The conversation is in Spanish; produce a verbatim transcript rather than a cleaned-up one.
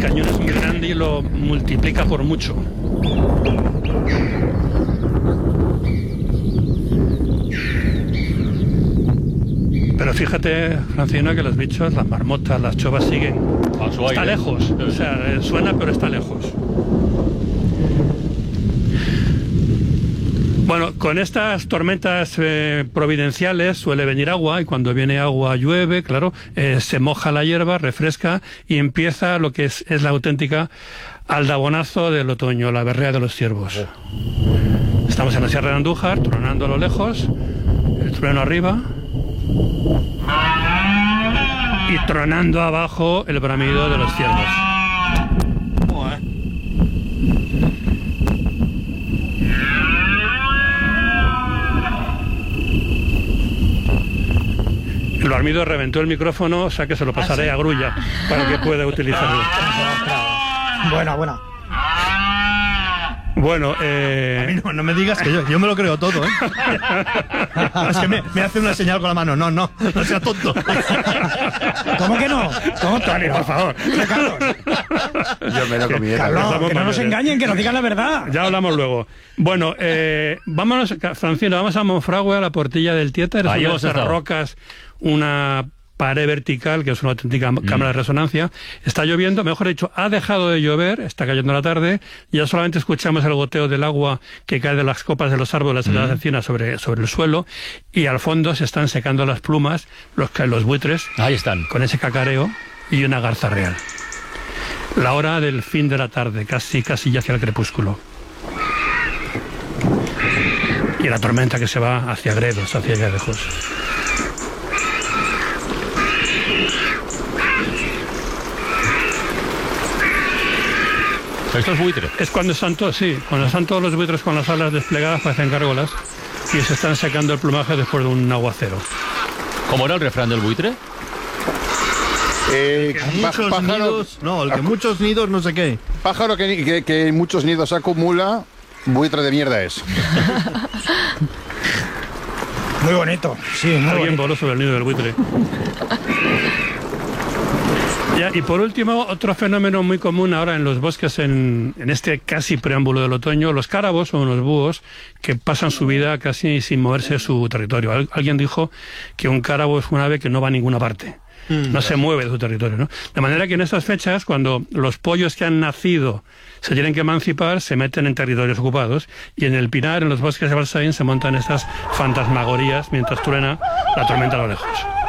cañón es muy grande y lo multiplica por mucho. Pero fíjate, Francino, que los bichos, las marmotas, las chovas siguen. Está lejos, o sea, suena pero está lejos. Bueno, con estas tormentas eh, providenciales suele venir agua, y cuando viene agua llueve, claro, eh, se moja la hierba, refresca y empieza lo que es, es la auténtica aldabonazo del otoño, la berrea de los ciervos. Estamos en la Sierra de Andújar, tronando a lo lejos, el trueno arriba y tronando abajo el bramido de los ciervos. El bramido reventó el micrófono, o sea que se lo pasaré ¿Ah, sí? a Grulla para que pueda utilizarlo. Buena, buena. Bueno, eh... a mí no, no me digas que yo, yo me lo creo todo, ¿eh? Es que me, me hace una señal con la mano. No, no, no sea tonto. ¿Cómo que no? ¿Cómo, Tony, por favor? Carlos. Yo me lo comí. Carlos, que no nos engañen, que nos digan la verdad. Ya hablamos luego. Bueno, eh, vámonos, Francino, vamos a Monfragüe, a la Portilla del Tieter. Ahí hemos estado. Rocas, una pared vertical, que es una auténtica mm. cámara de resonancia. Está lloviendo, mejor dicho, ha dejado de llover, está cayendo la tarde, ya solamente escuchamos el goteo del agua que cae de las copas de los árboles mm. de las encinas sobre, sobre el suelo, y al fondo se están secando las plumas, los, los buitres, ahí están, con ese cacareo, y una garza real. La hora del fin de la tarde, casi, casi ya hacia el crepúsculo. Y la tormenta que se va hacia Gredos, hacia allá lejos. ¿Estos buitres? Es cuando están todos, sí, cuando están todos los buitres con las alas desplegadas, parecen gárgolas, y se están sacando el plumaje después de un aguacero. ¿Cómo era el refrán del buitre? Eh, que muchos pájaro, nidos, no, el que muchos nidos no sé qué. Pájaro que, que, que muchos nidos acumula, buitre de mierda es. Muy bonito, sí, muy Alguien bonito. voló sobre el nido del buitre. Ya, y por último, otro fenómeno muy común ahora en los bosques, en, en este casi preámbulo del otoño, los cárabos son unos búhos que pasan su vida casi sin moverse de su territorio. Al, alguien dijo que un cárabo es un ave que no va a ninguna parte, mm, no se mueve de su territorio, ¿no? De manera que en estas fechas, cuando los pollos que han nacido se tienen que emancipar, se meten en territorios ocupados, y en el Pinar, en los bosques de Balsaín, se montan estas fantasmagorías mientras truena la tormenta a lo lejos.